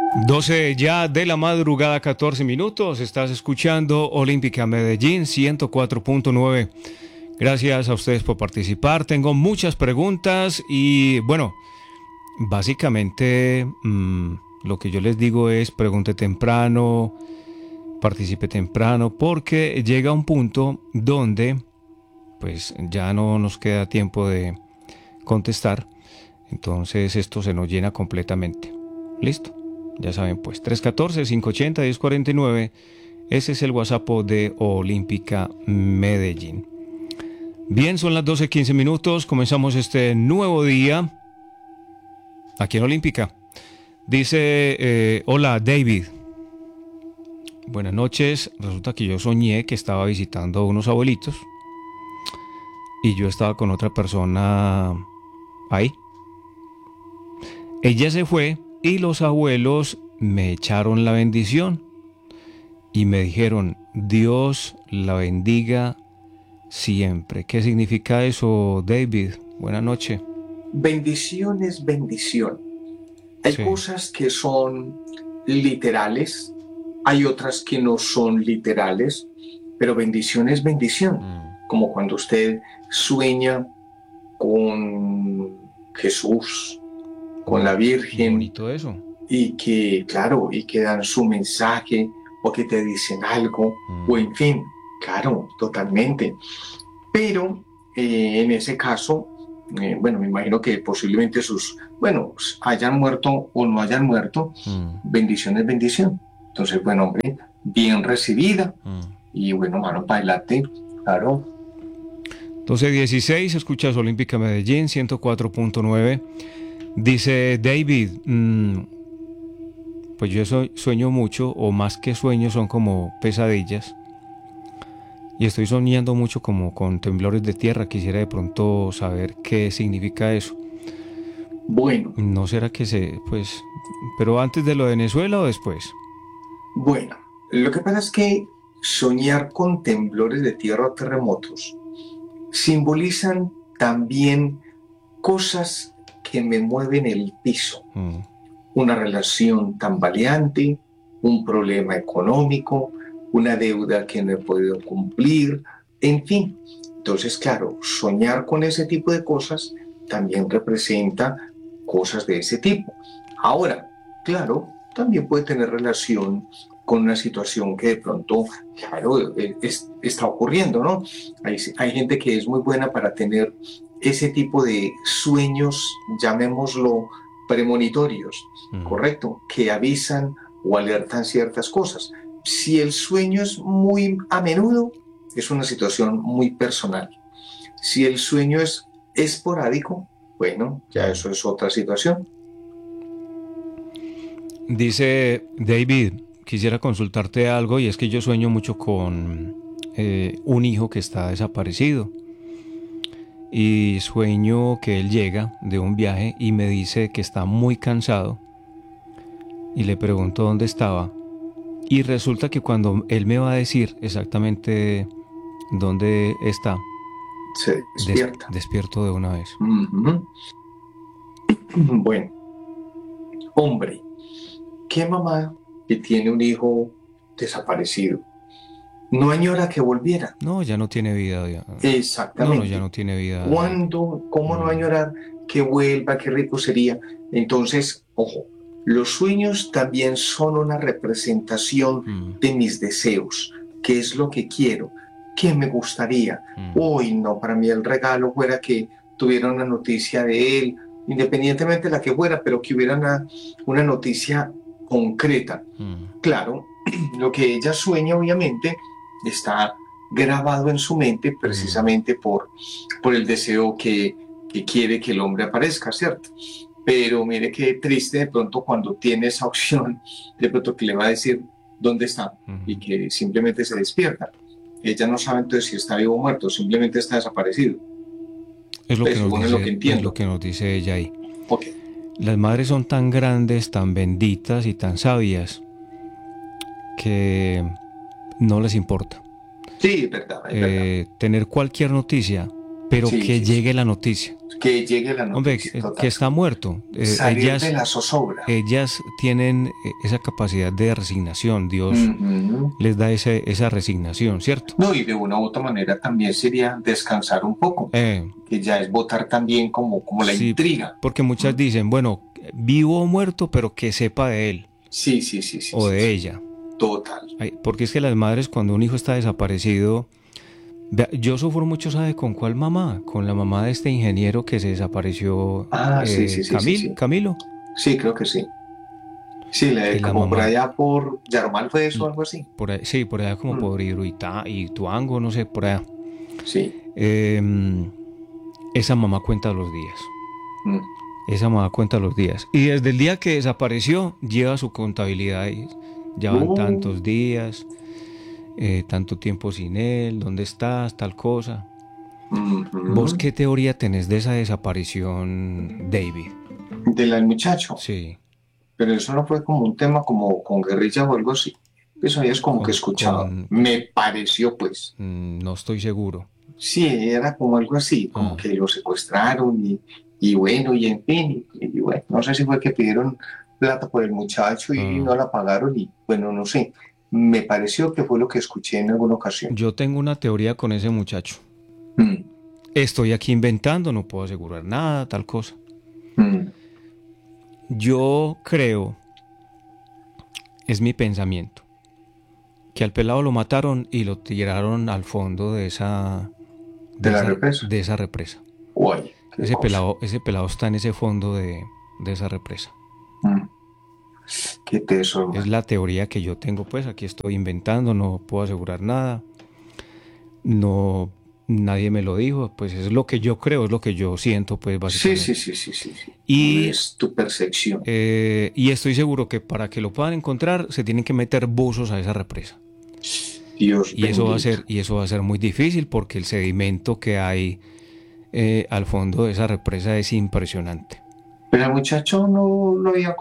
12 ya de la madrugada, 14 minutos. Estás escuchando Olímpica Medellín 104.9. Gracias a ustedes por participar. Tengo muchas preguntas y bueno, básicamente lo que yo les digo es pregunte temprano, participe temprano, porque llega un punto donde pues ya no nos queda tiempo de contestar. Entonces esto se nos llena completamente. ¿Listo? Ya saben, pues 314-580-1049, ese es el WhatsApp de Olímpica Medellín. Bien, son las 12:15 minutos, comenzamos este nuevo día aquí en Olímpica. Dice, hola David, buenas noches, resulta que yo soñé que estaba visitando a unos abuelitos y yo estaba con otra persona ahí. Ella se fue y los abuelos me echaron la bendición y me dijeron, Dios la bendiga siempre. ¿Qué significa eso, David? Buenas noches. Bendición es bendición. Hay cosas que son literales, hay otras que no son literales, pero bendición es bendición. Como cuando usted sueña con Jesús, con la Virgen, bonito eso. y que, claro, y que dan su mensaje, o que te dicen algo, o en fin, claro, totalmente. Pero en ese caso, bueno, me imagino que posiblemente hayan muerto o no hayan muerto, bendición es bendición. Entonces, bueno, hombre, bien recibida, y bueno, mano para adelante, claro. 12:16, escuchas Olímpica Medellín 104.9. Dice David, pues yo sueño mucho, o más que sueños son como pesadillas, y estoy soñando mucho como con temblores de tierra. Quisiera de pronto saber qué significa eso. Bueno. ¿No será que pero antes de lo de Venezuela o después? Bueno, lo que pasa es que soñar con temblores de tierra o terremotos simbolizan también cosas que me mueven el piso. Una relación tambaleante, un problema económico, una deuda que no he podido cumplir, en fin. Entonces, claro, soñar con ese tipo de cosas también representa cosas de ese tipo. Ahora, claro, también puede tener relación con una situación que de pronto, claro, está ocurriendo, ¿no? Hay gente que es muy buena para tener ese tipo de sueños, llamémoslo premonitorios, ¿correcto? Que avisan o alertan ciertas cosas. Si el sueño es muy a menudo, es una situación muy personal. Si el sueño es esporádico, bueno, ya eso es otra situación. Dice David, quisiera consultarte algo, y es que yo sueño mucho con un hijo que está desaparecido. Y sueño que él llega de un viaje y me dice que está muy cansado. Y le pregunto dónde estaba. Y resulta que cuando él me va a decir exactamente dónde está, se despierta. Despierto de una vez. Bueno, hombre, ¿qué mamá que tiene un hijo desaparecido no añora que volviera? No, ya no tiene vida. Ya. Exactamente. No, ya no tiene vida. ¿Cómo no añorar que vuelva? Qué rico sería. Entonces, ojo, los sueños también son una representación de mis deseos. ¿Qué es lo que quiero? ¿Qué me gustaría? Uy, no, para mí el regalo fuera que tuviera una noticia de él, independientemente de la que fuera, pero que hubiera una noticia concreta. Claro, lo que ella sueña, obviamente, está grabado en su mente precisamente por el deseo que quiere que el hombre aparezca, ¿cierto? Pero mire qué triste de pronto cuando tiene esa opción, de pronto que le va a decir dónde está y que simplemente se despierta. Ella no sabe entonces si está vivo o muerto, simplemente está desaparecido. Es lo, que nos dice ella ahí. Okay. Las madres son tan grandes, tan benditas y tan sabias que no les importa. Sí, es verdad. Tener cualquier noticia pero Sí, que sí, llegue la noticia. que llegue la Hombre, noticia, que total. está muerto. Salir de la zozobra. Ellas tienen esa capacidad de resignación. Dios Ujú. les da esa resignación, ¿cierto? No, y de una u otra manera también sería descansar un poco, Eh, que ya es votar también como la sí, intriga. porque muchas dicen, bueno, vivo o muerto, pero que sepa de él Sí, sí, sí, sí, o sí, de sí. ella. Total. Porque es que las madres, cuando un hijo está desaparecido, yo sufro mucho, ¿sabe con cuál mamá? Con la mamá de este ingeniero que se desapareció, Ah, sí, sí, sí, sí, sí. Camilo. Sí, creo que sí. Sí, Que la como por mamá, allá por Yaromal fue eso o algo así. sí, por allá como Mm, por Iruitá y Tuango, no sé, por allá. sí. Eh, esa mamá cuenta los días. Mm. Esa mamá cuenta los días. Y desde el día que desapareció, lleva su contabilidad. Y ya van Uh, tantos días, tanto tiempo sin él, ¿dónde estás? Tal cosa. ¿Vos ujú. qué teoría tenés de esa desaparición, David? Del muchacho. Sí, Pero eso no fue como un tema como con guerrilla o algo así. Eso ya es como que escuchado. con Me pareció, pues. no estoy seguro. Sí, era como algo así, como Ah, que lo secuestraron y bueno, y en fin, y bueno, no sé si fue que pidieron plata por el muchacho y ah. no la pagaron y bueno, no sé. Me pareció que fue lo que escuché en alguna ocasión. Yo tengo una teoría con ese muchacho. Mm, Estoy aquí inventando, no puedo asegurar nada, tal cosa. mm. Yo creo, es mi pensamiento, que al pelado lo mataron y lo tiraron al fondo De la represa. de esa represa. Guay, qué cosa. Ese pelado está en ese fondo de esa represa. Mm, qué teso, Es hermano. la teoría que yo tengo, pues aquí estoy inventando, no puedo asegurar nada. No, nadie me lo dijo, pues es lo que yo creo, es lo que yo siento, pues Sí, sí, básicamente. sí, sí, sí, sí. Y, Es tu percepción. y estoy seguro que para que lo puedan encontrar se tienen que meter buzos a esa represa. Dios bendito. Y eso va a ser muy difícil porque el sedimento que hay al fondo de esa represa es impresionante. Pero el muchacho no lo había